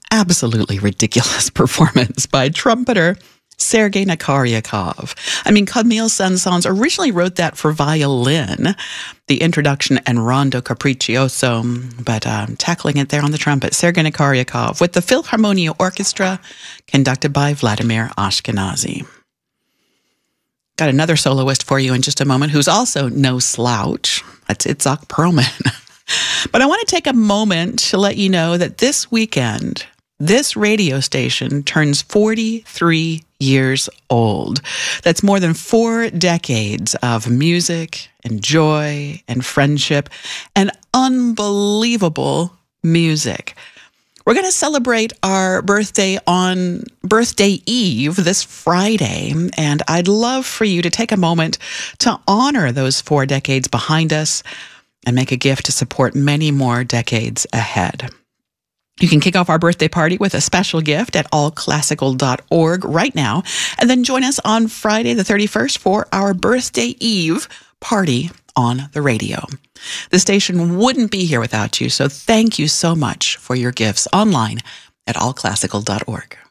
absolutely ridiculous performance by trumpeter Sergei Nakaryakov. I mean, Camille Saint-Saëns originally wrote that for violin, the introduction and Rondo Capriccioso, but tackling it there on the trumpet, Sergei Nakaryakov, with the Philharmonia Orchestra, conducted by Vladimir Ashkenazy. Got another soloist for you in just a moment who's also no slouch. That's Itzhak Perlman. But I want to take a moment to let you know that this weekend, this radio station turns 43 years old. That's more than 4 decades of music and joy and friendship and unbelievable music. We're going to celebrate our birthday on Birthday Eve this Friday, and I'd love for you to take a moment to honor those 4 decades behind us and make a gift to support many more decades ahead. You can kick off our birthday party with a special gift at allclassical.org right now, and then join us on Friday the 31st for our Birthday Eve party on the radio. The station wouldn't be here without you, so thank you so much for your gifts online at allclassical.org.